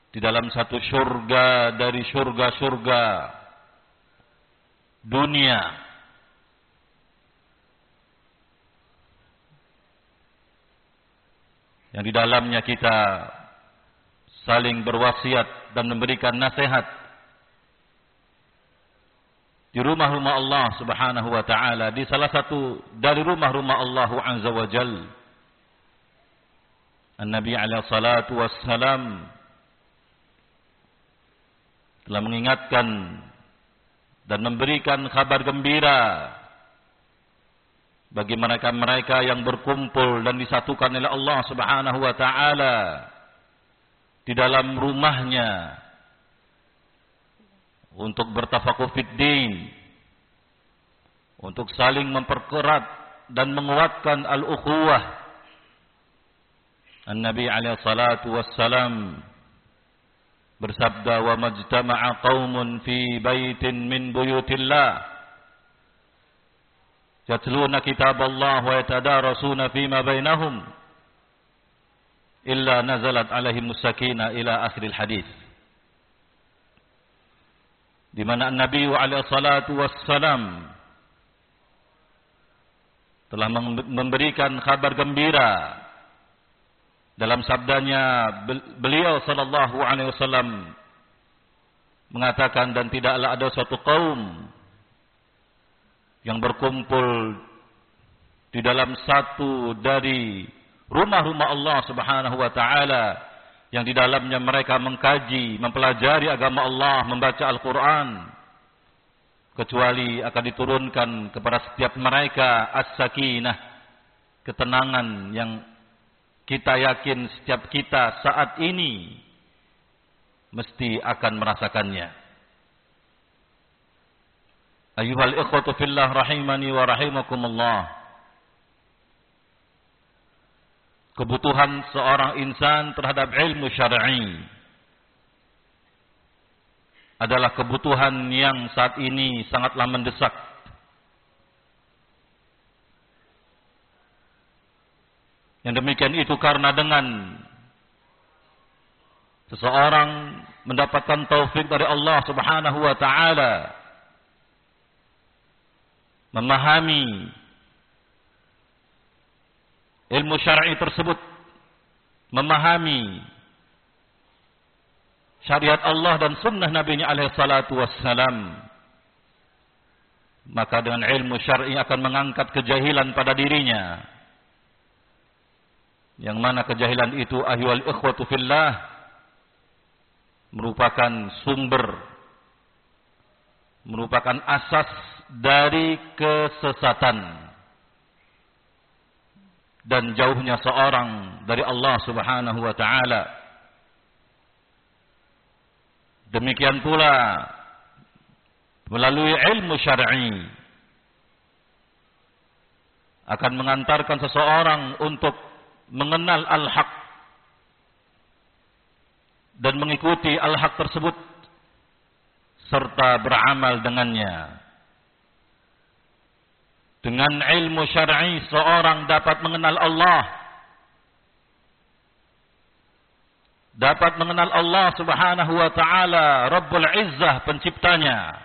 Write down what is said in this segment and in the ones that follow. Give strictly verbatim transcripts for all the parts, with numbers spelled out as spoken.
di dalam satu surga dari surga-surga dunia, yang di dalamnya kita saling berwasiat dan memberikan nasihat di rumah-rumah Allah Subhanahu wa taala, di salah satu dari rumah-rumah Allah Azza wa Jalla. An-Nabi alaihi salatu wassalam telah mengingatkan dan memberikan kabar gembira bagi mereka-mereka yang berkumpul dan disatukan oleh Allah Subhanahu wa taala di dalam rumahnya untuk bertafakuh fid din, untuk saling memperkerat dan menguatkan al-ukhuwah. An-Nabi alaihi salatu wassalam bersabda, "Wa majtama'a qaumun fi baitin min buyutillah yatluna kitaballah wa yatadarasuna fima bainahum illa nazalat alaihimus sakinah ila akhiril hadis." Di mana Nabi alaihi salatu wassalam telah memberikan kabar gembira dalam sabdanya. Beliau sallallahu alaihi wasallam mengatakan, dan tidaklah ada suatu kaum yang berkumpul di dalam satu dari rumah-rumah Allah Subhanahu wa taala, yang di dalamnya mereka mengkaji, mempelajari agama Allah, membaca Al-Quran, kecuali akan diturunkan kepada setiap mereka as-sakinah, ketenangan yang kita yakin setiap kita saat ini mesti akan merasakannya. Ayyuhal ikhwatu fillah rahimani wa rahimakumullah. Kebutuhan seorang insan terhadap ilmu syar'i adalah kebutuhan yang saat ini sangatlah mendesak. Yang demikian itu karena dengan seseorang mendapatkan taufik dari Allah Subhanahu wa taala, memahami ilmu syar'i tersebut, memahami syariat Allah dan sunnah Nabi-Nya alaihi salatu wassalam, maka dengan ilmu syar'i akan mengangkat kejahilan pada dirinya, yang mana kejahilan itu ayyuhal ikhwatu fillah merupakan sumber, merupakan asas dari kesesatan dan jauhnya seorang dari Allah Subhanahu wa taala. Demikian pula melalui ilmu syar'i akan mengantarkan seseorang untuk mengenal al-haq dan mengikuti al-haq tersebut serta beramal dengannya. Dengan ilmu syar'i seorang dapat mengenal Allah, dapat mengenal Allah Subhanahu wa taala, Rabbul Izzah, penciptanya.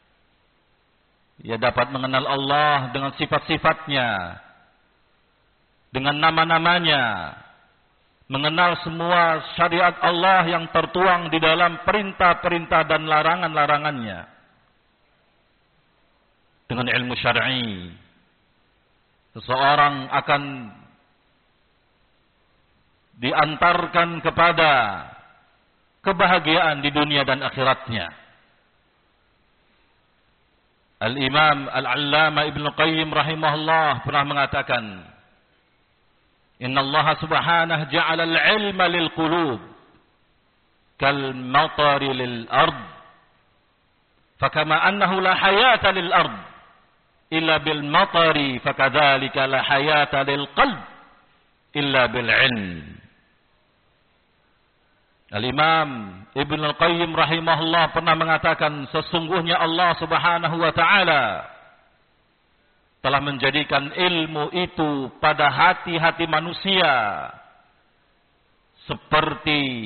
Ia dapat mengenal Allah dengan sifat-sifatnya, dengan nama-namanya, mengenal semua syariat Allah yang tertuang di dalam perintah-perintah dan larangan-larangannya. Dengan ilmu syar'i seseorang akan diantarkan kepada kebahagiaan di dunia dan akhiratnya. Al-Imam Al-Allamah Ibnu Qayyim rahimahullah pernah mengatakan, "Inna Allah subhanahu ja'ala al-ilma lil qulub kal matari lil ard, fakama annahu la hayata lil ard illa bil matari, fakadzalika la hayata lil qalb illa bil ilm." Al-Imam Ibnu Qayyim rahimahullah pernah mengatakan, sesungguhnya Allah Subhanahu wa taala telah menjadikan ilmu itu pada hati-hati manusia seperti